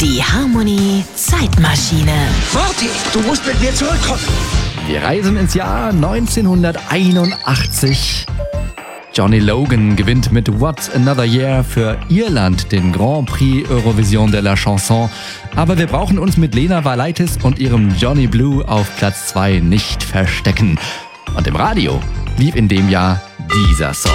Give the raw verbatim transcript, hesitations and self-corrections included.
Die Harmonie Zeitmaschine. Marty, du musst mit mir zurückkommen. Wir reisen ins Jahr neunzehnhunderteinundachtzig. Johnny Logan gewinnt mit What's Another Year für Irland den Grand Prix Eurovision de la Chanson. Aber wir brauchen uns mit Lena Valaitis und ihrem Johnny Blue auf Platz zwei nicht verstecken. Und im Radio lief in dem Jahr dieser Song.